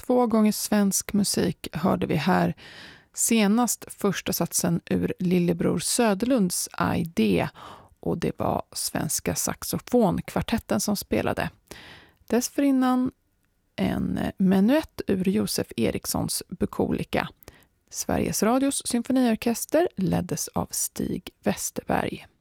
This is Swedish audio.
2 gånger svensk musik hörde vi här. Senast första satsen ur Lillebror Söderlunds idé, och det var Svenska saxofonkvartetten som spelade. Dessförinnan en menuett ur Josef Erikssons Bukolika. Sveriges Radios symfoniorkester leddes av Stig Westerberg.